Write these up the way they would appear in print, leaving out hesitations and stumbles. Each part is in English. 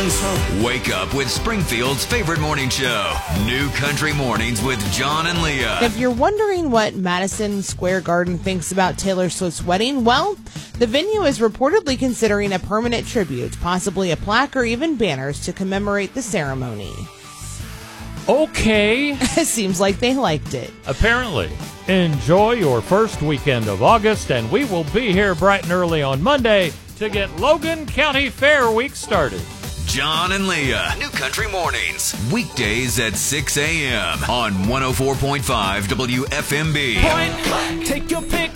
Wake up with Springfield's favorite morning show, New Country Mornings with John and Leah. If you're wondering what Madison Square Garden thinks about Taylor Swift's wedding, well, the venue is reportedly considering a permanent tribute, possibly a plaque or even banners to commemorate the ceremony. Okay. It seems like they liked it. Apparently. Enjoy your first weekend of August, and we will be here bright and early on Monday to get Logan County Fair Week started. John and Leah, New Country Mornings, weekdays at 6 a.m. on 104.5 WFMB. Point blank, take your pick,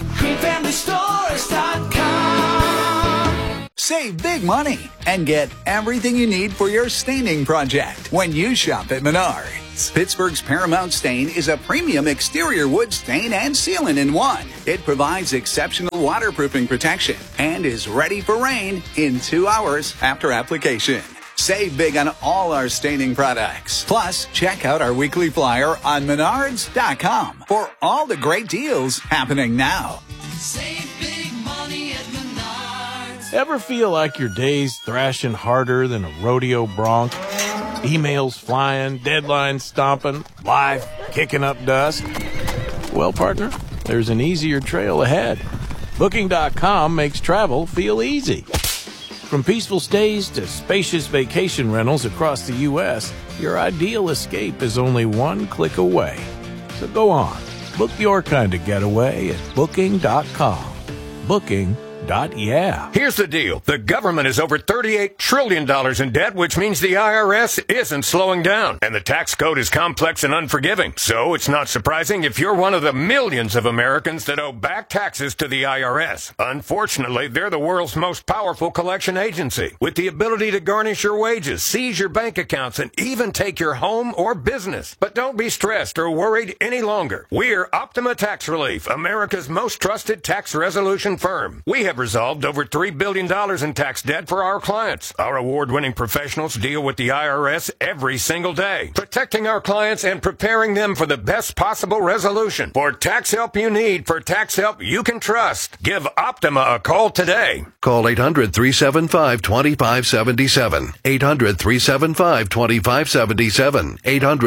greenfamilystores.com. Save big money and get everything you need for your staining project when you shop at Menards. Pittsburgh's Paramount Stain is a premium exterior wood stain and sealant in one. It provides exceptional waterproofing protection and is ready for rain in 2 hours after application. Save big on all our staining products. Plus, check out our weekly flyer on Menards.com for all the great deals happening now. Save big money at Menards. Ever feel like your day's thrashing harder than a rodeo bronc? Emails flying, deadlines stomping, life kicking up dust? Well, partner, there's an easier trail ahead. Booking.com makes travel feel easy. From peaceful stays to spacious vacation rentals across the U.S., your ideal escape is only one click away. So go on, book your kind of getaway at Booking.com. Booking.yeah. Here's the deal. The government is over $38 trillion in debt, which means the IRS isn't slowing down. And the tax code is complex and unforgiving. So it's not surprising if you're one of the millions of Americans that owe back taxes to the IRS. Unfortunately, they're the world's most powerful collection agency, with the ability to garnish your wages, seize your bank accounts, and even take your home or business. But don't be stressed or worried any longer. We're Optima Tax Relief, America's most trusted tax resolution firm. We have resolved over $3 billion in tax debt for our clients. Our award-winning professionals deal with the IRS every single day, protecting our clients and preparing them for the best possible resolution. For tax help you need, for tax help you can trust, give Optima a call today. Call 800-375-2577. 800-375-2577.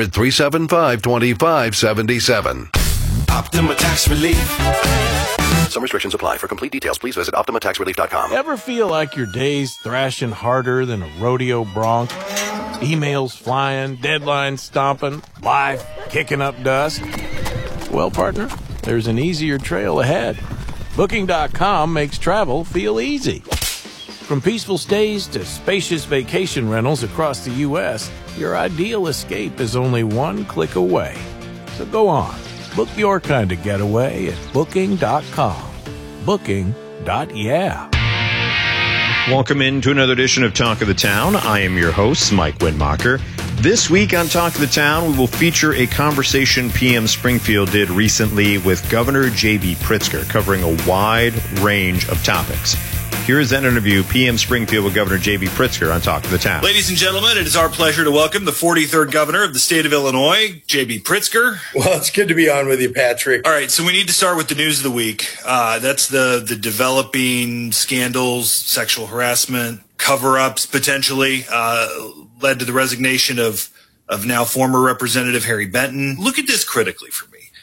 800-375-2577. Optima Tax Relief. Some restrictions apply. For complete details, please visit OptimaTaxRelief.com. Ever feel like your day's thrashing harder than a rodeo bronc? Emails flying, deadlines stomping, life kicking up dust? Well, partner, there's an easier trail ahead. Booking.com makes travel feel easy. From peaceful stays to spacious vacation rentals across the U.S., your ideal escape is only one click away. So go on. Book your kind of getaway at Booking.com. Booking.yeah. Welcome into another edition of Talk of the Town. I am your host, Mike Widmacher. This week on Talk of the Town, we will feature a conversation PM Springfield did recently with Governor J.B. Pritzker, covering a wide range of topics. Here is that interview, PM Springfield with Governor J.B. Pritzker on Talk of the Town. Ladies and gentlemen, it is our pleasure to welcome the 43rd governor of the state of Illinois, J.B. Pritzker. Well, it's good to be on with you, Patrick. All right, so we need to start with the news of the week. That's the developing scandals, sexual harassment, cover-ups potentially, led to the resignation of now former Representative Harry Benton. Look at this critically for me.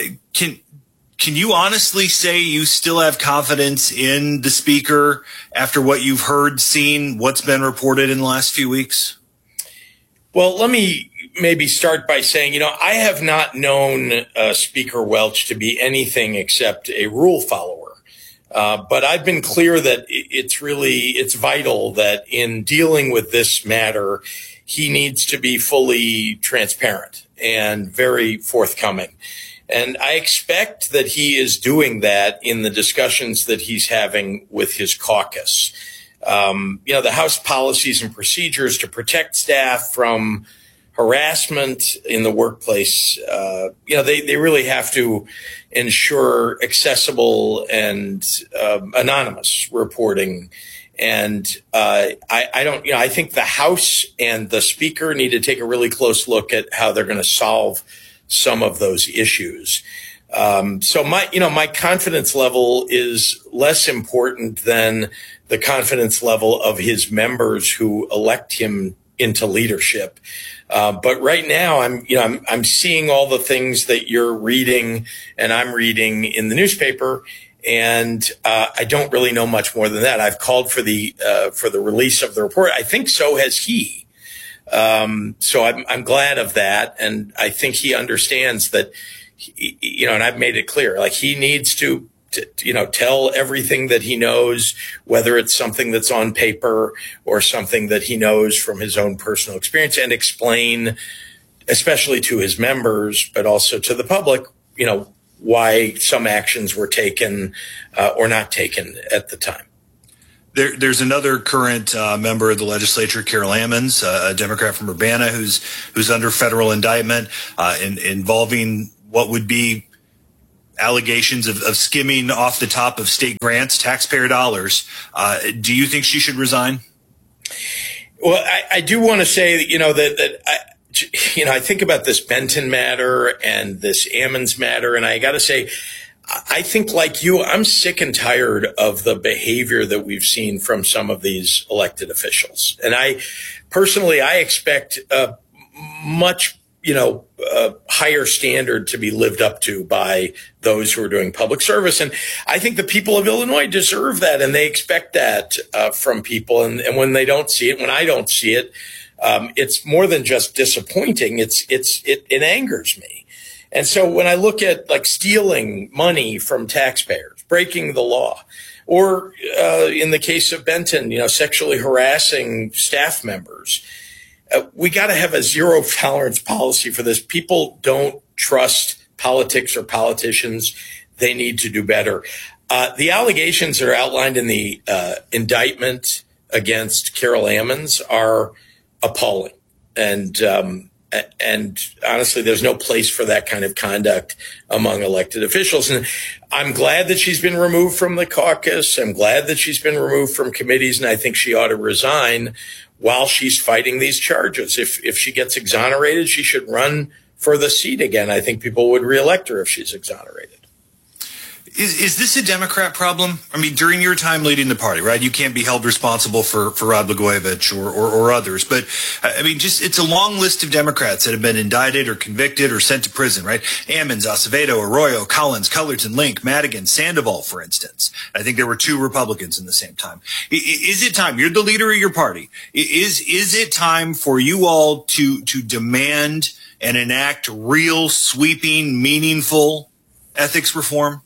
Can you honestly say you still have confidence in the speaker after what you've heard, seen, what's been reported in the last few weeks? Well, let me maybe start by saying, I have not known Speaker Welch to be anything except a rule follower. But I've been clear that it's vital that in dealing with this matter, he needs to be fully transparent and very forthcoming. And I expect that he is doing that in the discussions that he's having with his caucus. The House policies and procedures to protect staff from harassment in the workplace, they really have to ensure accessible and anonymous reporting. And I think the House and the Speaker need to take a really close look at how they're going to solve some of those issues. So my confidence level is less important than the confidence level of his members who elect him into leadership. But right now, I'm seeing all the things that you're reading and I'm reading in the newspaper, and I don't really know much more than that. I've called for the release of the report. I think so has he. So I'm glad of that, and I think he understands that. And I've made it clear, like, he needs to tell everything that he knows, whether it's something that's on paper or something that he knows from his own personal experience, and explain, especially to his members, but also to the public, why some actions were taken or not taken at the time. There's another current member of the legislature, Carol Ammons, a Democrat from Urbana, who's under federal indictment involving what would be allegations of skimming off the top of state grants, taxpayer dollars. Do you think she should resign? Well, I do want to say that, I think about this Benton matter and this Ammons matter, and I got to say, I think, like you, I'm sick and tired of the behavior that we've seen from some of these elected officials. And I expect much higher standard to be lived up to by those who are doing public service. And I think the people of Illinois deserve that, and they expect that from people. And when they don't see it, when I don't see it, it's more than just disappointing. It angers me. And so when I look at, like, stealing money from taxpayers, breaking the law, or in the case of Benton, sexually harassing staff members, we got to have a zero tolerance policy for this. People don't trust politics or politicians. They need to do better. The allegations that are outlined in the indictment against Carol Ammons are appalling. And honestly, there's no place for that kind of conduct among elected officials. And I'm glad that she's been removed from the caucus. I'm glad that she's been removed from committees. And I think she ought to resign while she's fighting these charges. If she gets exonerated, she should run for the seat again. I think people would reelect her if she's exonerated. Is this a Democrat problem? I mean, during your time leading the party, right? You can't be held responsible for Rod Blagojevich or others. But, I mean, it's a long list of Democrats that have been indicted or convicted or sent to prison, right? Ammons, Acevedo, Arroyo, Collins, Cullerton, Link, Madigan, Sandoval, for instance. I think there were 2 Republicans in the same time. Is it time? You're the leader of your party. Is it time for you all to demand and enact real, sweeping, meaningful ethics reform?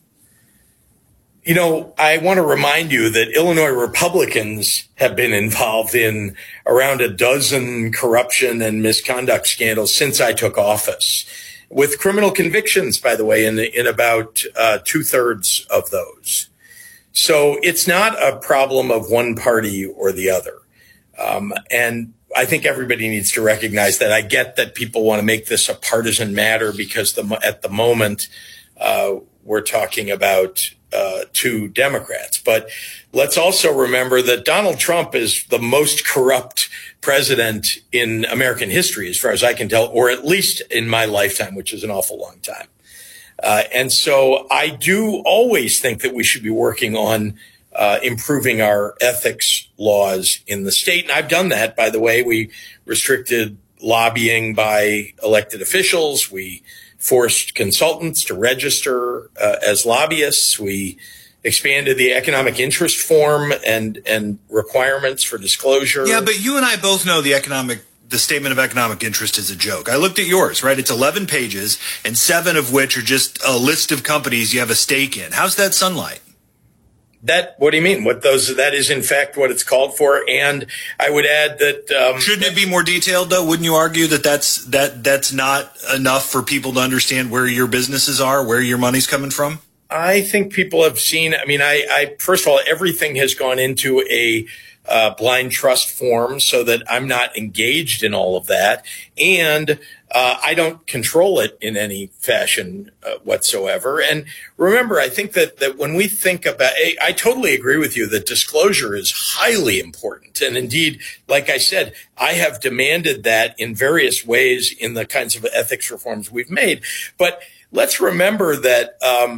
I want to remind you that Illinois Republicans have been involved in around a dozen corruption and misconduct scandals since I took office, with criminal convictions, by the way, in about 2/3 of those. So it's not a problem of one party or the other. And I think everybody needs to recognize that. I get that people want to make this a partisan matter because at the moment we're talking about 2 Democrats. But let's also remember that Donald Trump is the most corrupt president in American history, as far as I can tell, or at least in my lifetime, which is an awful long time. And so I do always think that we should be working on improving our ethics laws in the state. And I've done that, by the way. We restricted lobbying by elected officials. We forced consultants to register as lobbyists. We expanded the economic interest form and requirements for disclosure. Yeah, but you and I both know the statement of economic interest is a joke. I looked at yours, right? It's 11 pages, and 7 of which are just a list of companies you have a stake in. How's that sunlight? What do you mean? That is in fact what it's called for. And I would add that, shouldn't it be more detailed though? Wouldn't you argue that that's not enough for people to understand where your businesses are, where your money's coming from? I think people have seen, I first of all, everything has gone into a blind trust form so that I'm not engaged in all of that. And I don't control it in any fashion whatsoever. And remember, I think that when we think about, I totally agree with you that disclosure is highly important. And indeed, like I said, I have demanded that in various ways in the kinds of ethics reforms we've made. But let's remember that,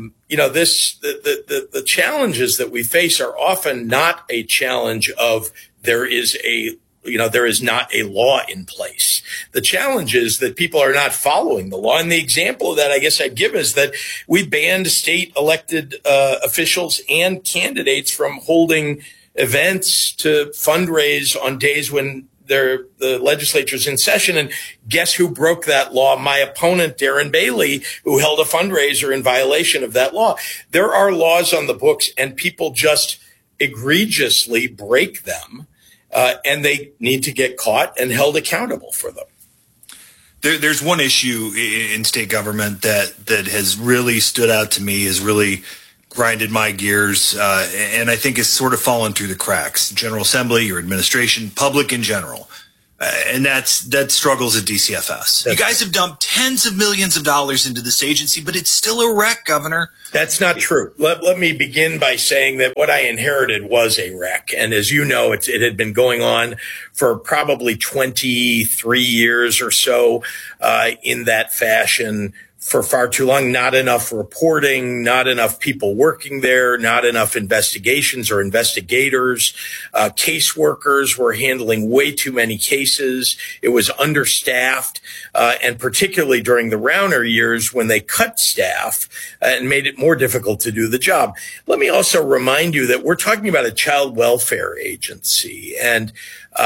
the challenges that we face are often not a challenge of there is not a law in place. The challenge is that people are not following the law. And the example of that, I guess I'd give, is that we banned state elected officials and candidates from holding events to fundraise on days when the legislature's in session. And guess who broke that law? My opponent, Darren Bailey, who held a fundraiser in violation of that law. There are laws on the books, and people just egregiously break them. And they need to get caught and held accountable for them. There's one issue in state government that has really stood out to me, has really grinded my gears, and I think has sort of fallen through the cracks. General Assembly, your administration, public in general. And that struggles at DCFS. You guys have dumped tens of millions of dollars into this agency, but it's still a wreck, Governor. That's not true. Let me begin by saying that what I inherited was a wreck. And as you know, it had been going on for probably 23 years or so in that fashion. For far too long, not enough reporting, not enough people working there, not enough investigations or investigators. Caseworkers were handling way too many cases. It was understaffed, and particularly during the Rauner years when they cut staff and made it more difficult to do the job. Let me also remind you that we're talking about a child welfare agency, and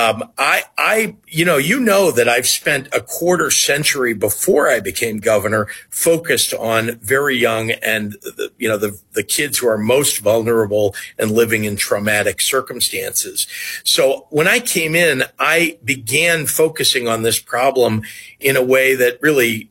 you know that I've spent a quarter century before I became governor focused on very young and the kids who are most vulnerable and living in traumatic circumstances. So when I came in, I began focusing on this problem in a way that really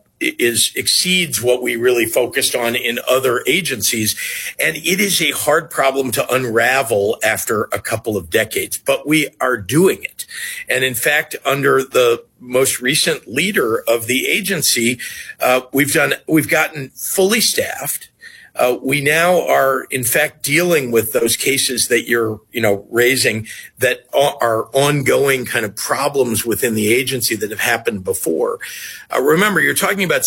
exceeds what we really focused on in other agencies. And it is a hard problem to unravel after a couple of decades, but we are doing it. And in fact, under the most recent leader of the agency, we've gotten fully staffed. We now are, in fact, dealing with those cases that you're, raising that are ongoing kind of problems within the agency that have happened before. Remember, you're talking about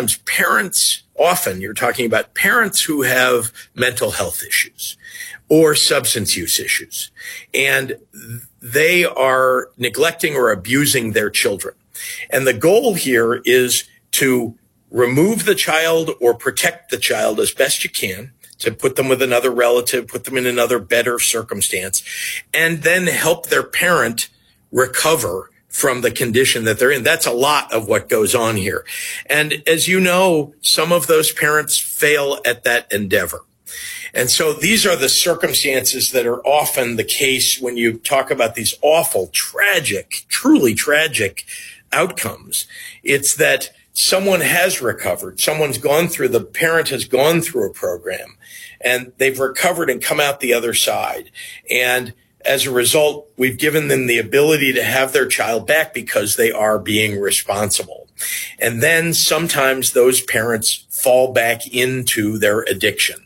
often you're talking about parents who have mental health issues or substance use issues, and they are neglecting or abusing their children. And the goal here is to remove the child or protect the child as best you can, to put them with another relative, put them in another better circumstance, and then help their parent recover from the condition that they're in. That's a lot of what goes on here. And as you know, some of those parents fail at that endeavor. And so these are the circumstances that are often the case when you talk about these awful, tragic, truly tragic outcomes. It's that someone has recovered. The parent has gone through a program, and they've recovered and come out the other side. And as a result, we've given them the ability to have their child back because they are being responsible. And then sometimes those parents fall back into their addiction.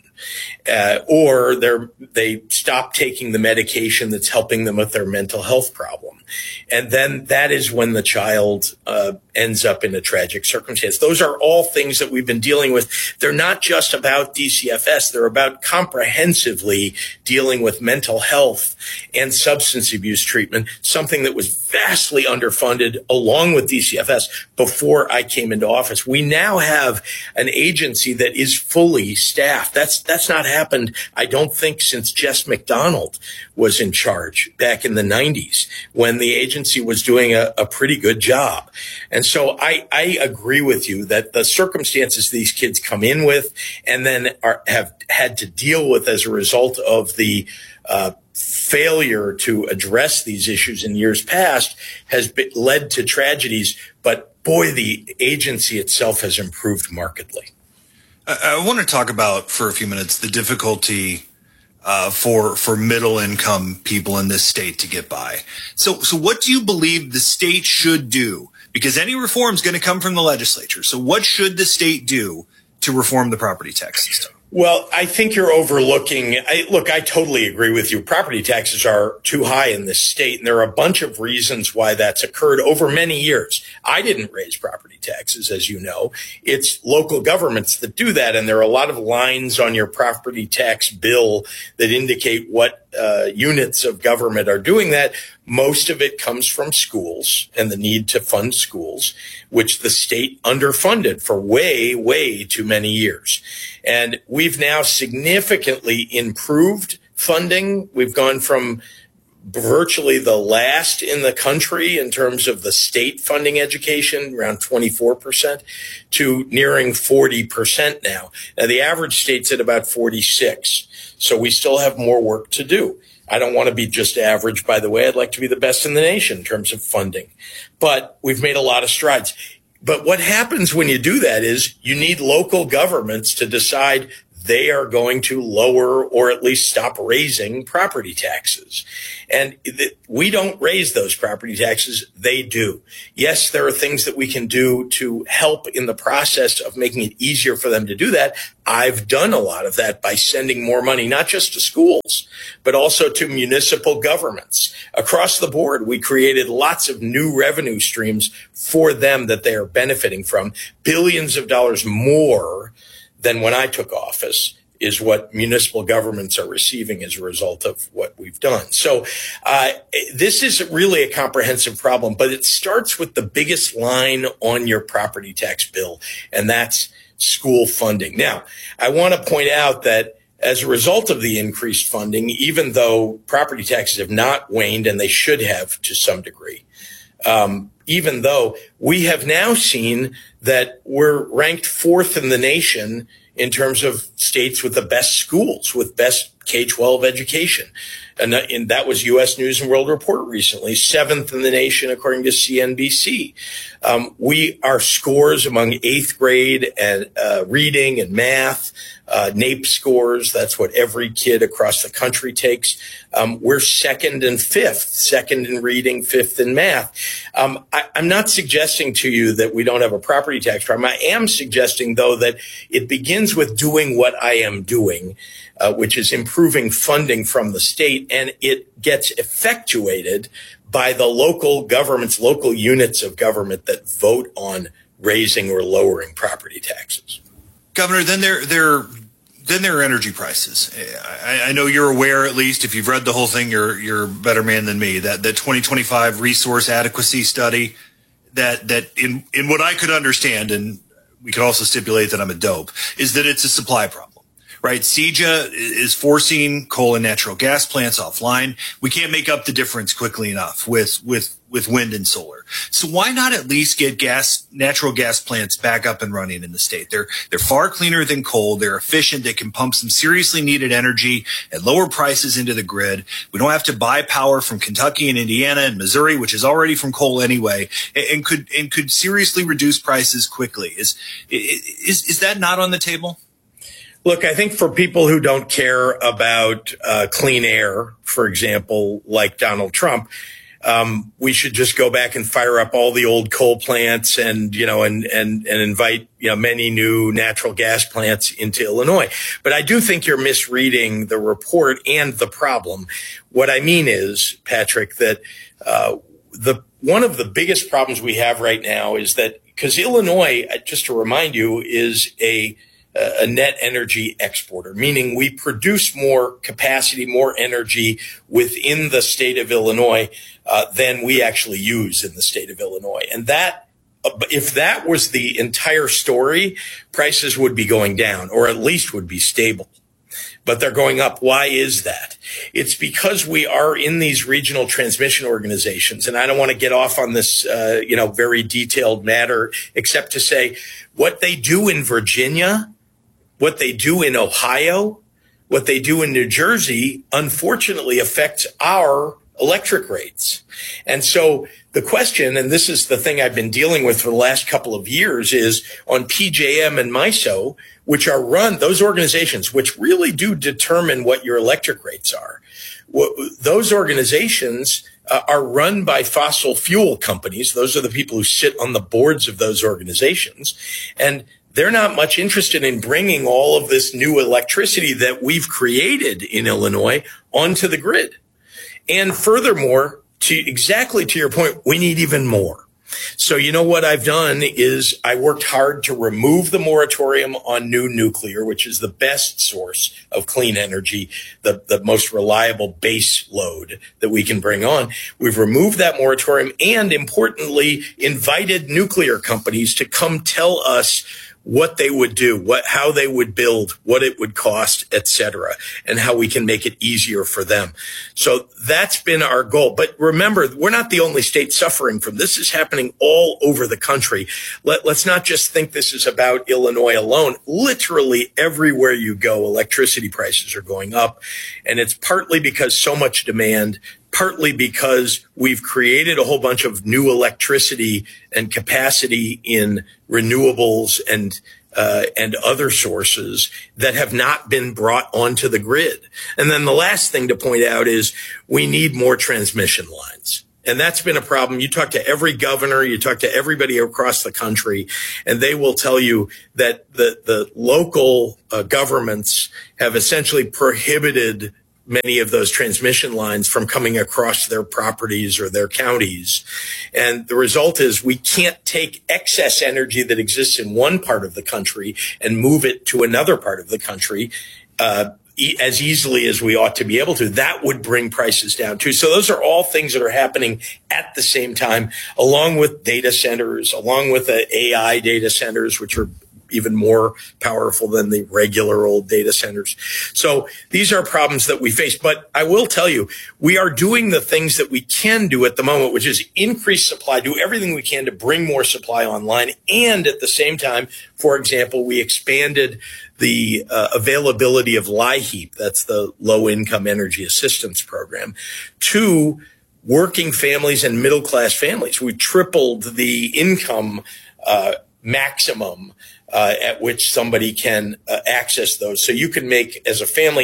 Or they stop taking the medication that's helping them with their mental health problem. And then that is when the child ends up in a tragic circumstance. Those are all things that we've been dealing with. They're not just about DCFS. They're about comprehensively dealing with mental health and substance abuse treatment, something that was vastly underfunded along with DCFS before I came into office. We now have an agency that is fully staffed. That's not happened, I don't think, since Jess McDonald was in charge back in the 90s, when the agency was doing a pretty good job. And so I agree with you that the circumstances these kids come in with and then have had to deal with as a result of the failure to address these issues in years past has led to tragedies. But boy, the agency itself has improved markedly. I want to talk about for a few minutes the difficulty for middle income people in this state to get by. So what do you believe the state should do? Because any reform is going to come from the legislature. So what should the state do to reform the property tax system? Well, I think you're overlooking. I totally agree with you. Property taxes are too high in this state, and there are a bunch of reasons why that's occurred over many years. I didn't raise property taxes, as you know. It's local governments that do that, and there are a lot of lines on your property tax bill that indicate what units of government are doing that. Most of it comes from schools and the need to fund schools, which the state underfunded for way, way too many years. And we've now significantly improved funding. We've gone from virtually the last in the country in terms of the state funding education, around 24%, to nearing 40% now. Now, the average state's at about 46. So we still have more work to do. I don't want to be just average, by the way. I'd like to be the best in the nation in terms of funding. But we've made a lot of strides. But what happens when you do that is you need local governments to decide they are going to lower or at least stop raising property taxes. And we don't raise those property taxes. They do. Yes, there are things that we can do to help in the process of making it easier for them to do that. I've done a lot of that by sending more money, not just to schools, but also to municipal governments. Across the board, we created lots of new revenue streams for them that they are benefiting from. Billions of dollars more than when I took office is what municipal governments are receiving as a result of what we've done. So this is really a comprehensive problem, but it starts with the biggest line on your property tax bill, and that's school funding. Now, I want to point out that as a result of the increased funding, even though property taxes have not waned, and they should have to some degree, even though we have now seen that we're ranked 4th in the nation in terms of states with the best schools, with best K-12 education. And that was U.S. News and World Report recently, 7th in the nation, according to CNBC. Our scores among 8th grade and reading and math, NAEP scores, that's what every kid across the country takes. We're 2nd and 5th, 2nd in reading, 5th in math. I'm not suggesting to you that we don't have a property tax problem. I am suggesting, though, that it begins with doing what I am doing, which is improving funding from the state, and it gets effectuated by the local governments, local units of government that vote on raising or lowering property taxes. Governor, then there are energy prices. I know you're aware, at least if you've read the whole thing, you're a better man than me, that the 2025 resource adequacy study that in what I could understand, and we could also stipulate that I'm a dope, is that it's a supply problem. Right, CEJA is forcing coal and natural gas plants offline. We can't make up the difference quickly enough with wind and solar. So why not at least get natural gas plants back up and running in the state? They're far cleaner than coal. They're efficient. They can pump some seriously needed energy at lower prices into the grid. We don't have to buy power from Kentucky and Indiana and Missouri, which is already from coal anyway, and could seriously reduce prices quickly. Is that not on the table? Look, I think for people who don't care about clean air, for example, like Donald Trump, we should just go back and fire up all the old coal plants and invite, many new natural gas plants into Illinois. But I do think you're misreading the report and the problem. What I mean is, Patrick, that one of the biggest problems we have right now is that because Illinois, just to remind you, is a net energy exporter, meaning we produce more capacity, more energy within the state of Illinois than we actually use in the state of Illinois. And that, if that was the entire story, prices would be going down, or at least would be stable. But they're going up. Why is that? It's because we are in these regional transmission organizations. And I don't want to get off on this, very detailed matter, except to say what they do in Virginia, what they do in Ohio, what they do in New Jersey, unfortunately affects our electric rates. And so the question, and this is the thing I've been dealing with for the last couple of years, is on PJM and MISO, which are run, those organizations, which really do determine what your electric rates are. Those organizations are run by fossil fuel companies. Those are the people who sit on the boards of those organizations. And they're not much interested in bringing all of this new electricity that we've created in Illinois onto the grid. And furthermore, exactly to your point, we need even more. So you know what I've done is I worked hard to remove the moratorium on new nuclear, which is the best source of clean energy, the most reliable base load that we can bring on. We've removed that moratorium and, importantly, invited nuclear companies to come tell us what they would do, how they would build, what it would cost, et cetera, and how we can make it easier for them. So that's been our goal. But remember, we're not the only state suffering from this. This is happening all over the country. Let's not just think this is about Illinois alone. Literally everywhere you go, electricity prices are going up. And it's partly because so much demand, partly because we've created a whole bunch of new electricity and capacity in renewables and other sources that have not been brought onto the grid. And then the last thing to point out is we need more transmission lines. And that's been a problem. You talk to every governor, you talk to everybody across the country, and they will tell you that the local governments have essentially prohibited many of those transmission lines from coming across their properties or their counties. And the result is we can't take excess energy that exists in one part of the country and move it to another part of the country as easily as we ought to be able to. That would bring prices down too. So those are all things that are happening at the same time, along with data centers, along with the AI data centers, which are even more powerful than the regular old data centers. So these are problems that we face. But I will tell you, we are doing the things that we can do at the moment, which is increase supply, do everything we can to bring more supply online. And at the same time, for example, we expanded the availability of LIHEAP, that's the Low Income Energy Assistance Program, to working families and middle class families. We tripled the income maximum at which somebody can access those. So you can make, as a family,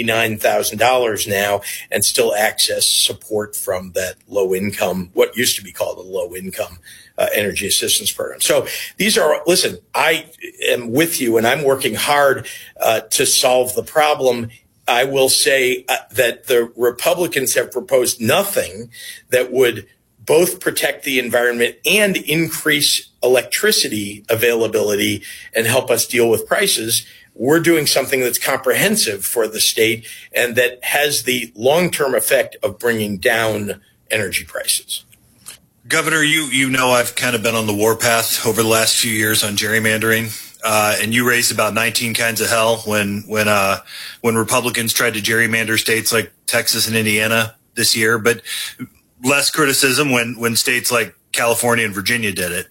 $99,000 now and still access support from that low income, what used to be called a low income energy assistance program. So these are, listen, I am with you and I'm working hard to solve the problem. I will say that the Republicans have proposed nothing that would both protect the environment and increase electricity availability and help us deal with prices. We're doing something that's comprehensive for the state and that has the long-term effect of bringing down energy prices. Governor, you know I've kind of been on the warpath over the last few years on gerrymandering. And you raised about 19 kinds of hell when Republicans tried to gerrymander states like Texas and Indiana this year, but less criticism when states like California and Virginia did it.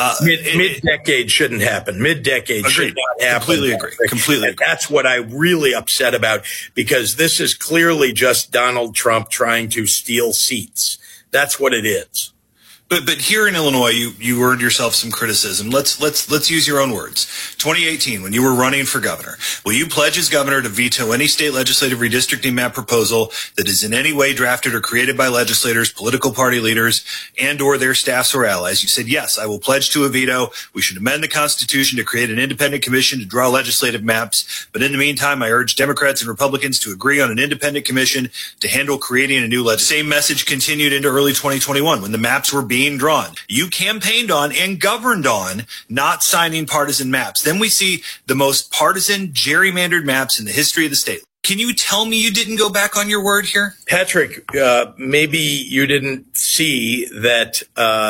Mid-decade shouldn't happen. Mid-decade should not happen. Completely agree. Completely agree. That's what I'm really upset about, because this is clearly just Donald Trump trying to steal seats. That's what it is. But here in Illinois, you earned yourself some criticism. Let's use your own words. 2018, when you were running for governor, will you pledge as governor to veto any state legislative redistricting map proposal that is in any way drafted or created by legislators, political party leaders, and or their staffs or allies? You said, yes, I will pledge to a veto. We should amend the Constitution to create an independent commission to draw legislative maps. But in the meantime, I urge Democrats and Republicans to agree on an independent commission to handle creating a new legislation. Same message continued into early 2021 when the maps were being drawn. You campaigned on and governed on not signing partisan maps. Then we see the most partisan gerrymandered maps in the history of the state. Can you tell me you didn't go back on your word here? Patrick, maybe you didn't see that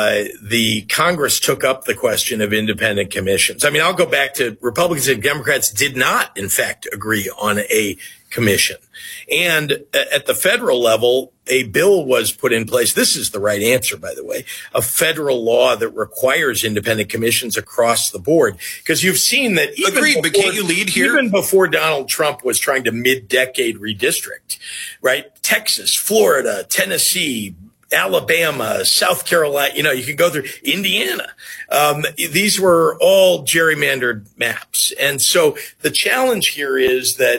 the Congress took up the question of independent commissions. I mean, I'll go back to Republicans and Democrats did not, in fact, agree on a commission. And at the federal level, a bill was put in place. This is the right answer, by the way, a federal law that requires independent commissions across the board. Because you've seen that but can't you lead here? Even before Donald Trump was trying to mid-decade redistrict, right? Texas, Florida, Tennessee, Alabama, South Carolina, you can go through Indiana. These were all gerrymandered maps. And so the challenge here is that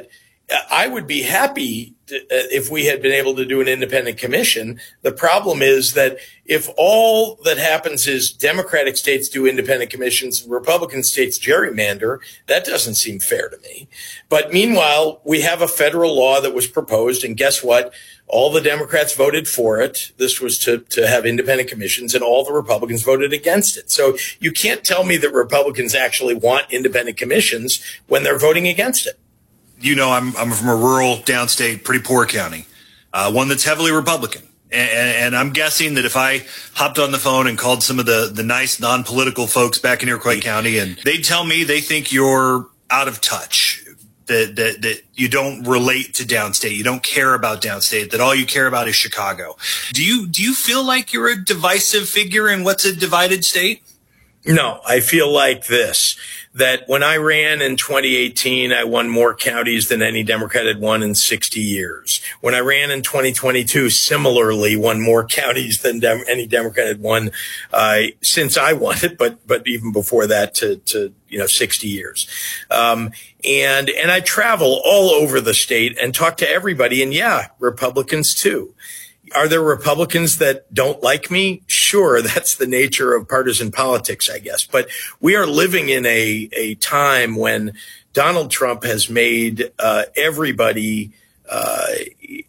I would be happy if we had been able to do an independent commission. The problem is that if all that happens is Democratic states do independent commissions, Republican states gerrymander, that doesn't seem fair to me. But meanwhile, we have a federal law that was proposed, and guess what? All the Democrats voted for it. This was to have independent commissions, and all the Republicans voted against it. So you can't tell me that Republicans actually want independent commissions when they're voting against it. You know, I'm from a rural, downstate, pretty poor county, one that's heavily Republican. And I'm guessing that if I hopped on the phone and called some of the nice non-political folks back in Iroquois County, and they'd tell me they think you're out of touch, that you don't relate to downstate, you don't care about downstate, that all you care about is Chicago. Do you feel like you're a divisive figure in what's a divided state? No, I feel like this, that when I ran in 2018, I won more counties than any Democrat had won in 60 years. When I ran in 2022, similarly won more counties than any Democrat had won since I won it, but even before that to 60 years. And I travel all over the state and talk to everybody, and yeah, Republicans too. Are there Republicans that don't like me? Sure, that's the nature of partisan politics, I guess. But we are living in a time when Donald Trump has made everybody